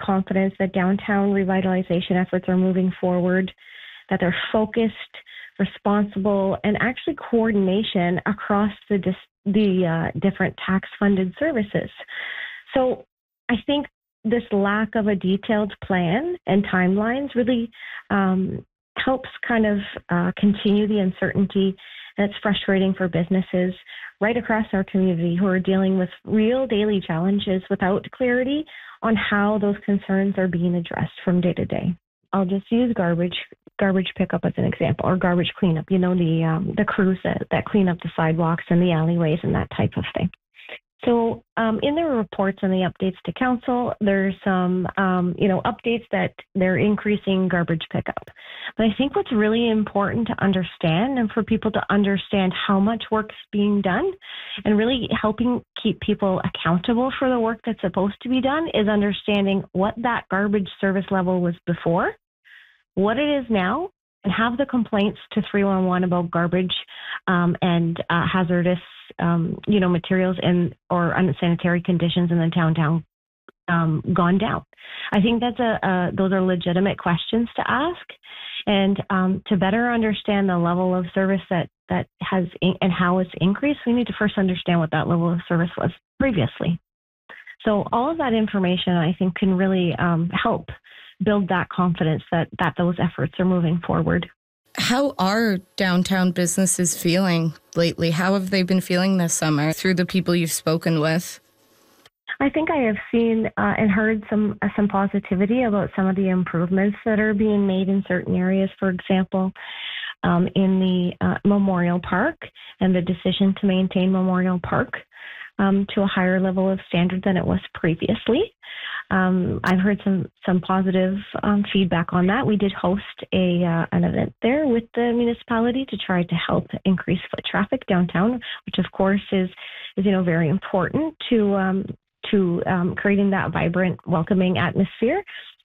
confidence that downtown revitalization efforts are moving forward, that they're focused, responsible, and actually coordination across the different tax-funded services. So I think this lack of a detailed plan and timelines really helps kind of continue the uncertainty that's frustrating for businesses right across our community who are dealing with real daily challenges without clarity on how those concerns are being addressed from day to day. I'll just use garbage pickup as an example, or garbage cleanup, the crews that clean up the sidewalks and the alleyways and that type of thing. So in the reports and the updates to council, there's some, updates that they're increasing garbage pickup. But I think what's really important to understand, and for people to understand how much work's being done and really helping keep people accountable for the work that's supposed to be done, is understanding what that garbage service level was before, what it is now, and have the complaints to 311 about garbage and hazardous materials or unsanitary conditions in the downtown gone down. I think those are legitimate questions to ask, and to better understand the level of service that has and how it's increased, we need to first understand what that level of service was previously. So all of that information, I think, can really help build that confidence that those efforts are moving forward. How are downtown businesses feeling lately? How have they been feeling this summer through the people you've spoken with? I think I have seen and heard some positivity about some of the improvements that are being made in certain areas. For example, in the Memorial Park, and the decision to maintain Memorial Park to a higher level of standard than it was previously. I've heard some positive feedback on that. We did host an event there with the municipality to try to help increase foot traffic downtown, which of course is very important to creating that vibrant, welcoming atmosphere.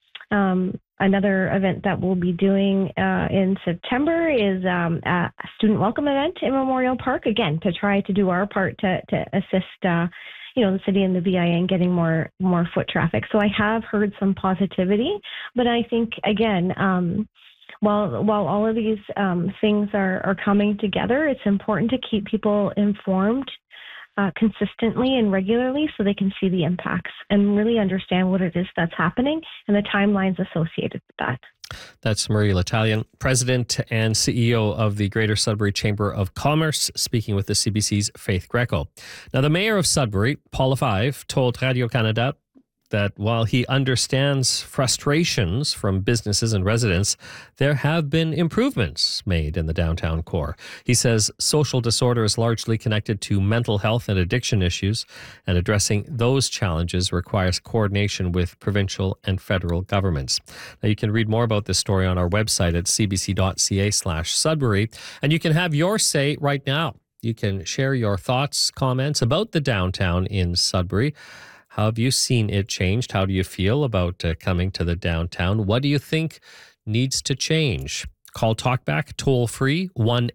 Another event that we'll be doing in September is a student welcome event in Memorial Park, again, to try to do our part to assist the city and the BIA in getting more foot traffic. So I have heard some positivity, but I think, again, while all of these things are coming together, it's important to keep people informed consistently and regularly so they can see the impacts and really understand what it is that's happening and the timelines associated with that. That's Marie L'Italien, President and CEO of the Greater Sudbury Chamber of Commerce, speaking with the CBC's Faith Greco. Now, the mayor of Sudbury, Paul Lefebvre, told Radio-Canada that while he understands frustrations from businesses and residents, there have been improvements made in the downtown core. He says social disorder is largely connected to mental health and addiction issues, and addressing those challenges requires coordination with provincial and federal governments. Now, you can read more about this story on our website at cbc.ca/Sudbury, and you can have your say right now. You can share your thoughts, comments about the downtown in Sudbury. How have you seen it changed? How do you feel about coming to the downtown? What do you think needs to change? Call Talkback toll free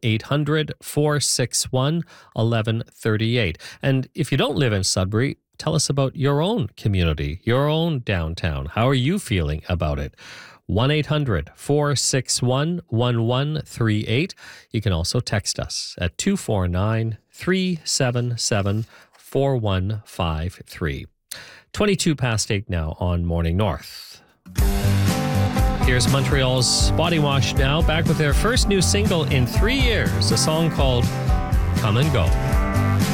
1-800-461-1138. And if you don't live in Sudbury, tell us about your own community, your own downtown. How are you feeling about it? 1-800-461-1138. You can also text us at 249-377-4153. 22 past 8 now on Morning North. Here's Montreal's Body Wash now, back with their first new single in 3 years, a song called Come and Go.